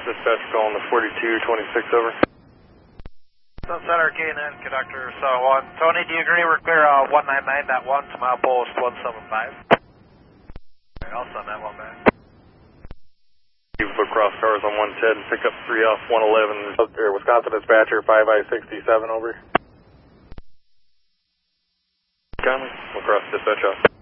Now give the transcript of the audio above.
Dispatch calling the 4226 over. Center K&N, conductor 1. Tony, do you agree we're clear 199.1 to milepost 175? Alright, I'll send that one back. You put cross cars on 110, pick up 3 off 111. Wisconsin Dispatcher 5I-67 over. Conley, we'll cross dispatch off.